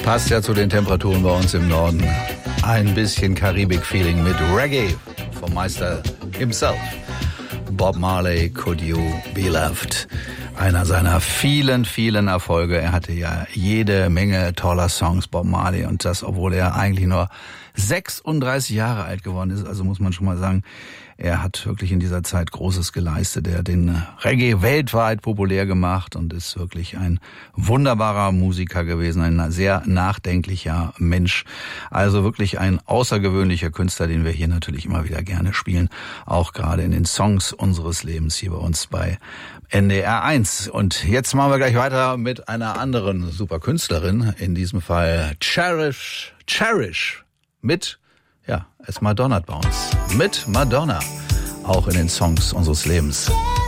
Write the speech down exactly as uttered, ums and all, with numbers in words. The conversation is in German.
Passt ja zu den Temperaturen bei uns im Norden. Ein bisschen Karibik-Feeling mit Reggae vom Meister himself. Bob Marley, Could You Be Loved? Einer seiner vielen, vielen Erfolge. Er hatte ja jede Menge toller Songs, Bob Marley. Und das, obwohl er eigentlich nur sechsunddreißig Jahre alt geworden ist. Also muss man schon mal sagen, er hat wirklich in dieser Zeit Großes geleistet. Er hat den Reggae weltweit populär gemacht und ist wirklich ein wunderbarer Musiker gewesen, ein sehr nachdenklicher Mensch. Also wirklich ein außergewöhnlicher Künstler, den wir hier natürlich immer wieder gerne spielen. Auch gerade in den Songs unseres Lebens hier bei uns bei N D R eins. Und jetzt machen wir gleich weiter mit einer anderen super Künstlerin. In diesem Fall Cherish, Cherish mit, ja, es Madonna bei uns. Mit Madonna. Auch in den Songs unseres Lebens.